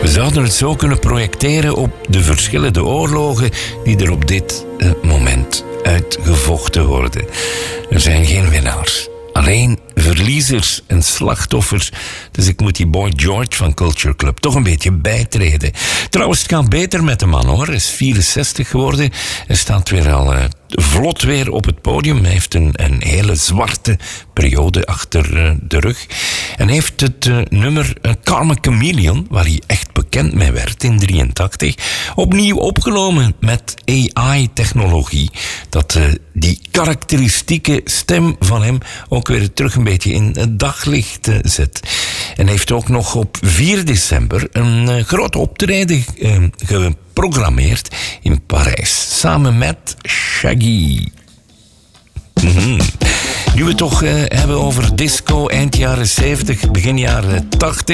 We zouden het zo kunnen projecteren op de verschillende oorlogen die er op dit moment uitgevochten worden. Er zijn geen winnaars. Alleen verliezers en slachtoffers. Dus ik moet die Boy George van Culture Club toch een beetje bijtreden. Trouwens, het gaat beter met de man, hoor. Hij is 64 geworden. Hij staat weer al vlot weer op het podium. Hij heeft een hele zwarte periode achter de rug. En heeft het nummer Karma Chameleon, waar hij echt bekend mee werd in 83, opnieuw opgenomen met AI-technologie. Dat die karakteristieke stem van hem ook weer terug een beetje in het daglicht zet. En heeft ook nog op 4 december een groot optreden geprogrammeerd in Parijs. Samen met Shaggy. Nu we het toch hebben over disco eind jaren 70, begin jaren 80.